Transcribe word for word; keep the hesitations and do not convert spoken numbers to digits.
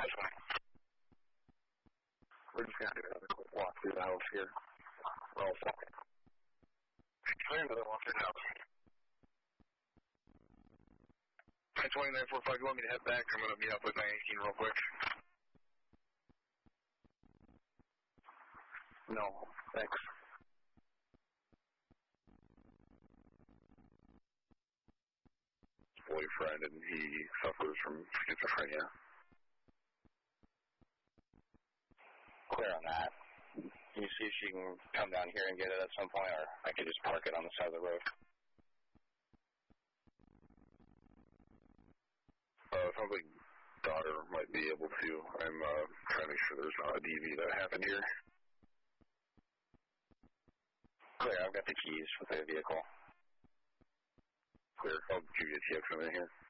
That's fine. We're just going to do another quick walk through the house here. We're all set. Clear another walk through the house. ten twenty-nine forty-five, you want me to head back? I'm going to meet up with nine eighteen real quick. No, thanks. Boyfriend, and he suffers from schizophrenia. Clear on that. Can you see if she can come down here and get it at some point, or I could just park it on the side of the road? Uh, sounds like daughter might be able to. I'm uh, trying to make sure there's not a D V that happened here. Clear, I've got the keys for the vehicle. Clear, I'll give you a T X in here.